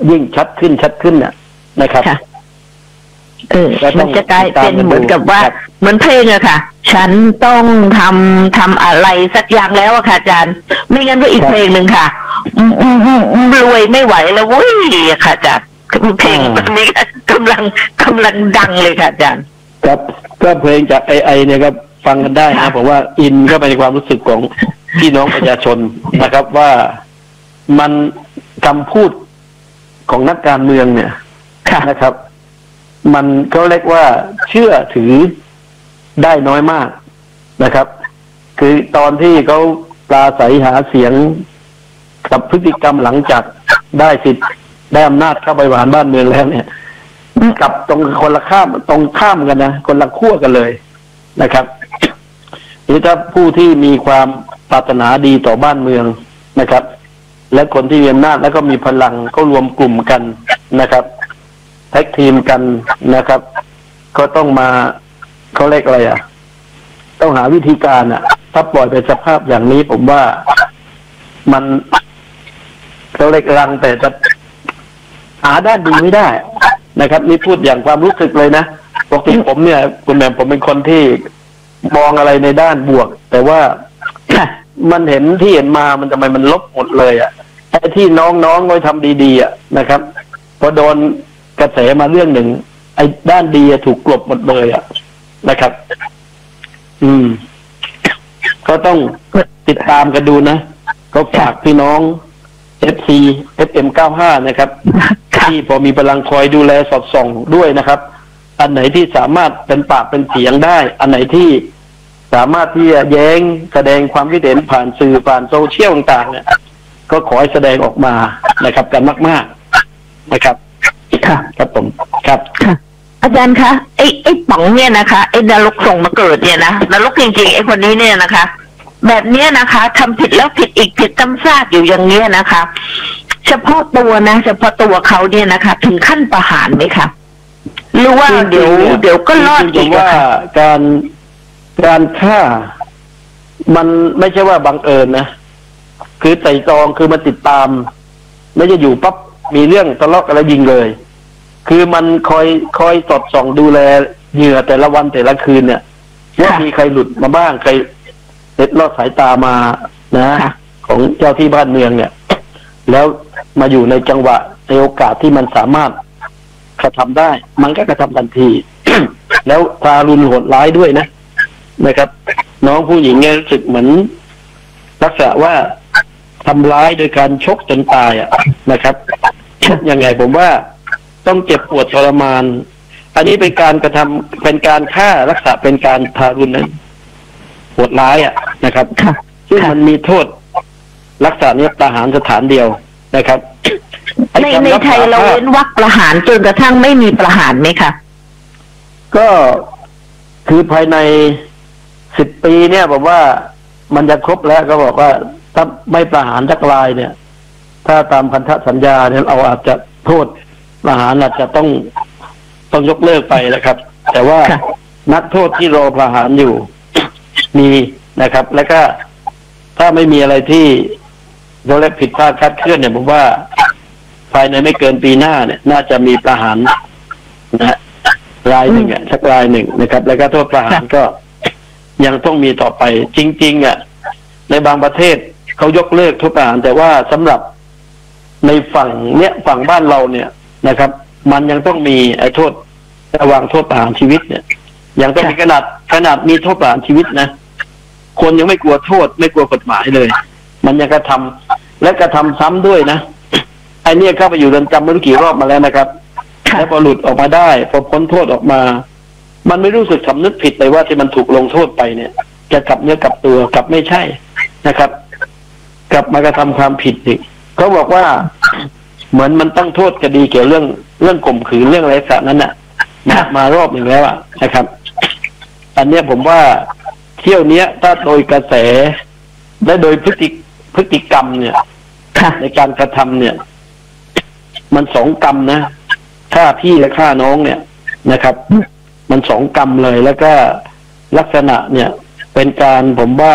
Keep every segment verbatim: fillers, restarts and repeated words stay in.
ยิ่งชัดขึ้นชัดขึ้นน่ะนะครับเออมันจะกลายเป็นเหมือนกับว่าเหมือนเพลงอะค่ะฉันต้องทำทำอะไรสักอย่างแล้วอะค่ะอาจารย์ไม่งั้นก็อีกเพลงหนึ่งค่ะรวยไม่ไหวแล้วเว้ยค่ะอาจารย์เพลงแบบนี้กำลังกำลังดังเลยค่ะอาจารย์ครับก็เพลงจากไอไอเนี่ยครับฟังกันได้นะผมว่าอินเข้าไปในความรู้สึกของพี่น้องประชาชนนะครับว่ามันคำพูดของนักการเมืองเนี่ยนะครับมันเขาเรียกว่าเชื่อถือได้น้อยมากนะครับคือตอนที่เขาปราศัยหาเสียงกับพฤติกรรมหลังจากได้สิทธิ์ได้อำนาจเข้าไปบริหารบ้านเมืองแล้วเนี่ยกับตรงคนละข้ามตรงข้ามกันนะคนละขั้วกันเลยนะครับหรือถ้าผู้ที่มีความปรารถนาดีต่อบ้านเมืองนะครับและคนที่มีอำนาจแล้วก็มีพลังก็รวมกลุ่มกันนะครับแท็กทีมกันนะครับก็ต้องมาเขาเรียกอะไรอ่ะต้องหาวิธีการอ่ะถ้าปล่อยไปสภาพอย่างนี้ผมว่ามันเขาเรียกรังแต่จะหาด้านดีไม่ได้นะครับนี่พูดอย่างความรู้สึกเลยนะปกติผมเนี่ยคุณแม่ผมเป็นคนที่มองอะไรในด้านบวกแต่ว่ามันเห็นที่เห็นมามันทำไมมันลบหมดเลยอ่ะไอ้ที่น้องๆไว้ทำดีๆอ่ะนะครับพอโดนกระแสมาเรื่องหนึ่งไอ้ด้านดีถูกกลบหมดเลยอ่ะนะครับ อืมก็ต้องติดตามกันดูนะก็ฝากพี่น้อง เอฟ ซี เอฟ เอ็ม เก้าสิบห้า นะครับที่พอมีพลังคอยดูแลสอดส่องด้วยนะครับอันไหนที่สามารถเป็นปากเป็นเสียงได้อันไหนที่สามารถที่จะแย้งแสดงความคิดเห็นผ่านสื่อผ่านโซเชียลต่างๆเนี่ยก็ขอให้แสดงออกมานะครับกันมากๆนะครับค่ะครับผมครับค่ะอาจารย์คะไอ้ไอ้ป๋องเนี่ยนะคะไอ้นรกส่งมาเกิดเนี่ยนะนรกจริงๆไอ้คนนี้เนี่ยนะคะแบบเนี้ยนะคะทำผิดแล้วผิดอีกผิดซ้ำซากอยู่อย่างเนี้ยนะคะเฉพาะตัวนะเฉพาะตัวเขาเนี่ยนะคะถึงขั้นประหารไหมคะหรือว่าเดี๋ยวเดี๋ยวก็รอดอีกว่าการการฆ่ามันไม่ใช่ว่าบังเอิญนะคือไต่ตรองคือมันติดตามไม่จะอยู่ปั๊บมีเรื่องทะเลาะกันแล้วยิงเลยคือมันคอยคอยสอดส่องดูแลเหยื่อแต่ละวันแต่ละคืนเนี่ยว่ามีใครหลุดมาบ้างใครเล็ดลอดสายตามานะของเจ้าที่บ้านเมืองเนี่ยแล้วมาอยู่ในจังหวะในโอกาสที่มันสามารถกระทำได้มันก็กระทำทันที แล้วทารุณโหดร้ายด้วยนะนะครับน้องผู้หญิงเนี่ยรู้สึกเหมือนลักษณะว่าทำร้ายโดยการชกจนตายอ่ะนะครับชกยังไงผมว่าต้องเจ็บปวดทรมานอันนี้เป็นการกระทำเป็นการฆ่าลักษณะเป็นการทารุณนั้นโหดร้ายอ่ะนะครับซึ่งมันมีโทษลักษณะนี้ประหารสถานเดียวนะครับในในไทยเราเว้นวรรคประหารจนกระทั่งไม่มีประหารไหมคะก็คือภายในสิบปีเนี่ยผมว่ามันจะครบแล้วก็บอกว่าถ้าไม่ประหารสักรายเนี่ยถ้าตามพันธสัญญาเนี่ยเราอาจจะโทษประหารอาจจะต้องต้องยกเลิกไปนะครับแต่ว่านักโทษที่รอประหารอยู่มีนะครับแล้วก็ถ้าไม่มีอะไรที่เราเรียกผิดพลาดคลาดเคลื่อนเนี่ยผมว่าภายในไม่เกินปีหน้าเนี่ยน่าจะมีประหารนะรายหนึ่งอ่ะสักรายหนึ่งนะครับแล้วก็โทษประหารก็ยังต้องมีต่อไปจริงๆอ่ะในบางประเทศเขายกเลิกโทษประหารแต่ว่าสำหรับในฝั่งเนี้ยฝั่งบ้านเราเนี่ยนะครับมันยังต้องมีไอ้โทษระวางโทษประหารชีวิตเนี่ยยังต้องมีขนาดขนาดมีโทษประหารชีวิตนะคนยังไม่กลัวโทษไม่กลัวกฎหมายเลยมันยังกระทำและกระทำซ้ำด้วยนะไอ้นี่เข้าไปอยู่เรือนจำไม่รู้กี่รอบมาแล้วนะครับแล้วพอหลุดออกมาได้พอพ้นโทษออกมามันไม่รู้สึกสำนึกผิดเลยว่าที่มันถูกลงโทษไปเนี่ยจะกลับเนื้อกลับตัวกลับไม่ใช่นะครับกลับมากระทำความผิดอีกเขาบอกว่าเหมือนมันตั้งโทษคดีเกี่ยวเรื่องเรื่องข่มขืนเรื่องอะไรสักนั้นน่ะมารอบหนึ่งแล้วอ่ะนะครับอันนี้ผมว่าเที่ยวเนี้ยถ้าโดยกระแสและโดยพฤติพฤติกรรมเนี่ยในการกระทำเนี่ยมันสองกรรมนะฆ่าพี่และฆ่าน้องเนี่ยนะครับมันสองกรรมเลยแล้วก็ลักษณะเนี่ยเป็นการผมว่า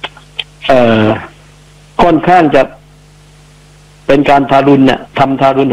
เอ่อค่อนข้างจะเป็นการทารุณเนี่ยทำทารุณ